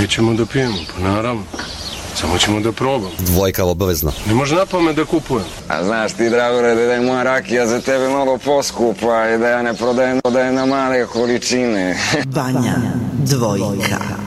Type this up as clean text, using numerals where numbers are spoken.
Nećemo da pijemo, pa naravno. Samo ćemo da probamo. Dvojka obavezno. Ne može na pamet da kupujem. A znaš ti, Dragorede, da je moja rakija za tebe malo poskupa i da ja ne prodajem na male količine. Banja, dvojka.